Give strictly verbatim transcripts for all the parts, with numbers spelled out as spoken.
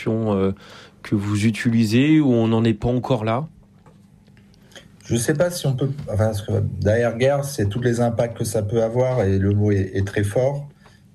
expression euh, que vous utilisez, ou on n'en est pas encore là ? Je ne sais pas si on peut... Enfin, parce que derrière guerre, c'est tous les impacts que ça peut avoir, et le mot est, est très fort.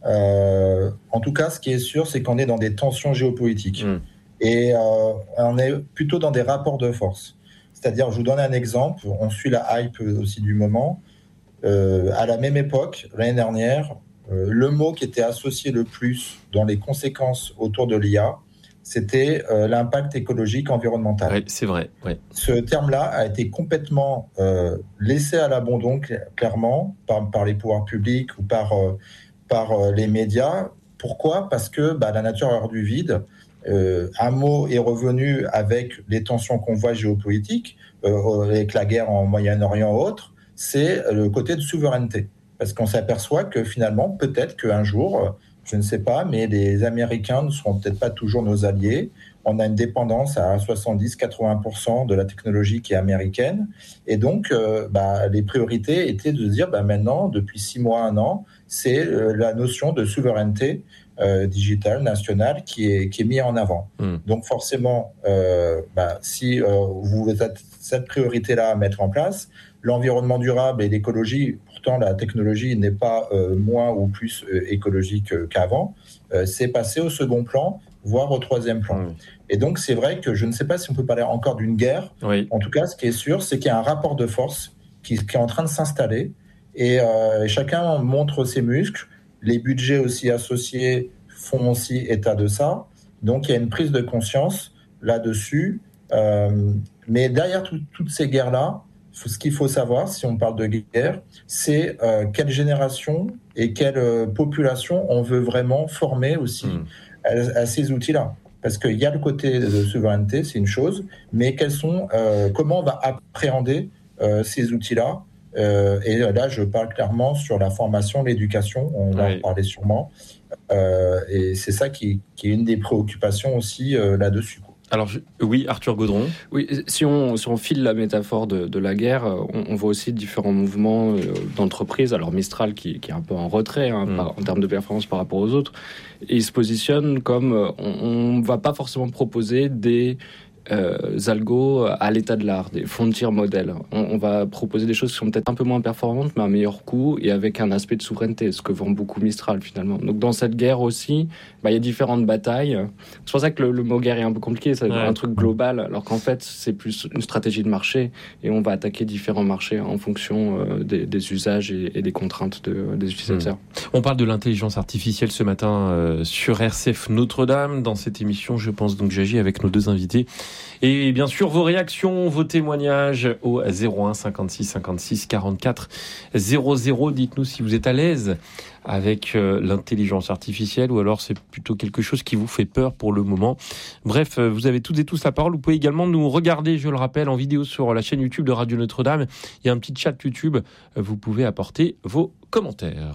Euh, en tout cas, ce qui est sûr, c'est qu'on est dans des tensions géopolitiques. Mmh. Et euh, on est plutôt dans des rapports de force. C'est-à-dire, je vous donne un exemple, on suit la hype aussi du moment. Euh, à la même époque, l'année dernière, euh, le mot qui était associé le plus dans les conséquences autour de l'I A, c'était euh, l'impact écologique environnemental. Oui, c'est vrai. Ouais. Ce terme-là a été complètement euh, laissé à l'abandon, cl- clairement, par, par les pouvoirs publics ou par, euh, par euh, les médias. Pourquoi ? Parce que bah, la nature a horreur du vide. Euh, un mot est revenu avec les tensions qu'on voit géopolitiques, euh, avec la guerre en Moyen-Orient ou autre, c'est le côté de souveraineté. Parce qu'on s'aperçoit que finalement, peut-être qu'un jour, je ne sais pas, mais les Américains ne seront peut-être pas toujours nos alliés. On a une dépendance à soixante-dix à quatre-vingts pour cent de la technologie qui est américaine. Et donc, euh, bah, les priorités étaient de dire, bah, maintenant, depuis six mois, un an, c'est euh, la notion de souveraineté euh, digitale, nationale, qui est, qui est mise en avant. Mmh. Donc, forcément, euh, bah, si euh, vous avez cette priorité-là à mettre en place, l'environnement durable et l'écologie, pourtant la technologie n'est pas euh, moins ou plus euh, écologique euh, qu'avant, euh, c'est passé au second plan, voire au troisième plan. Oui. Et donc c'est vrai que je ne sais pas si on peut parler encore d'une guerre. Oui. En tout cas, ce qui est sûr, c'est qu'il y a un rapport de force qui, qui est en train de s'installer, et euh, chacun montre ses muscles. Les budgets aussi associés font aussi état de ça. Donc il y a une prise de conscience là-dessus. Euh, mais derrière tout, toutes ces guerres-là, ce qu'il faut savoir, si on parle de guerre, c'est euh, quelle génération et quelle euh, population on veut vraiment former aussi mmh. à, à ces outils-là. Parce qu'il y a le côté de souveraineté, c'est une chose, mais quels sont, euh, comment on va appréhender euh, ces outils-là. Euh, et là, je parle clairement sur la formation, l'éducation, on va oui. en parler sûrement. Euh, et c'est ça qui, qui est une des préoccupations aussi euh, là-dessus. Alors je, oui, Arthur Gaudron. Oui, si on, si on file la métaphore de, de la guerre, on, on voit aussi différents mouvements euh, d'entreprises. Alors Mistral qui, qui est un peu en retrait hein, mmh. par, en termes de performance par rapport aux autres, et il se positionne comme euh, on ne va pas forcément proposer des euh, algos à l'état de l'art, des frontier modèles. On, on va proposer des choses qui sont peut-être un peu moins performantes, mais à meilleur coût et avec un aspect de souveraineté, ce que vend beaucoup Mistral finalement. Donc dans cette guerre aussi, bah, il y a différentes batailles. C'est pour ça que le, le mot guerre est un peu compliqué, c'est ouais. un truc global, alors qu'en fait c'est plus une stratégie de marché et on va attaquer différents marchés en fonction euh, des, des usages et, et des contraintes de, des utilisateurs. Mmh. On parle de l'intelligence artificielle ce matin euh, sur R C F Notre-Dame. Dans cette émission, je pense donc j'agis avec nos deux invités. Et bien sûr, vos réactions, vos témoignages au zéro un cinquante-six cinquante-six quarante-quatre zéro zéro. Dites-nous si vous êtes à l'aise avec euh, l'intelligence artificielle ou alors c'est plutôt quelque chose qui vous fait peur pour le moment. Bref, euh, vous avez toutes et tous la parole. Vous pouvez également nous regarder, je le rappelle, en vidéo sur la chaîne YouTube de Radio Notre-Dame. Il y a un petit chat YouTube. Vous pouvez apporter vos commentaires.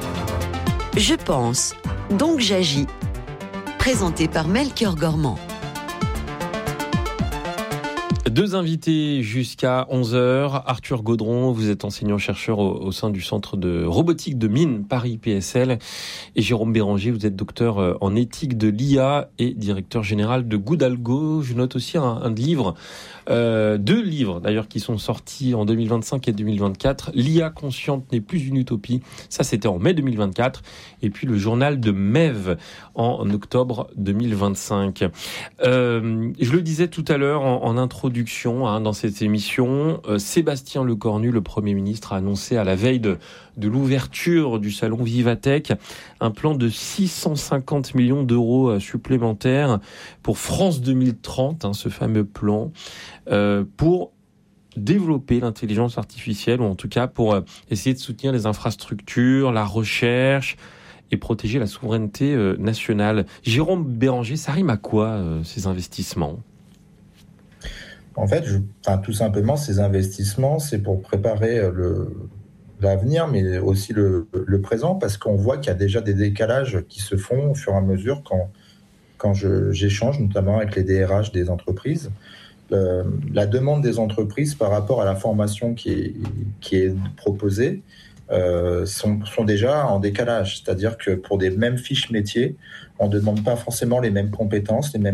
Je pense, donc j'agis. Présenté par Melchior Gormand. Deux invités jusqu'à onze heures. Arthur Gaudron, vous êtes enseignant-chercheur au, au sein du Centre de robotique de Mines Paris P S L. Et Jérôme Béranger, vous êtes docteur en éthique de l'I A et directeur général de Goodalgo. Je note aussi un, un livre, euh, deux livres d'ailleurs qui sont sortis en deux mille vingt-cinq et deux mille vingt-quatre. L'I A consciente n'est plus une utopie. Ça, c'était en mai deux mille vingt-quatre. Et puis le journal de M E V en octobre deux mille vingt-cinq. Euh, je le disais tout à l'heure en, en introduction, Hein, dans cette émission, euh, Sébastien Lecornu, le Premier ministre, a annoncé à la veille de, de l'ouverture du salon Vivatech un plan de six cent cinquante millions d'euros euh, supplémentaires pour France deux mille trente, hein, ce fameux plan, euh, pour développer l'intelligence artificielle, ou en tout cas pour euh, essayer de soutenir les infrastructures, la recherche et protéger la souveraineté euh, nationale. Jérôme Béranger, ça rime à quoi euh, ces investissements ? En fait, je, enfin, tout simplement, ces investissements, c'est pour préparer le, l'avenir, mais aussi le, le présent, parce qu'on voit qu'il y a déjà des décalages qui se font au fur et à mesure quand, quand je, j'échange, notamment avec les D R H des entreprises. Euh, la demande des entreprises par rapport à la formation qui est, qui est proposée euh, sont, sont déjà en décalage. C'est-à-dire que pour des mêmes fiches métiers, on ne demande pas forcément les mêmes compétences, les mêmes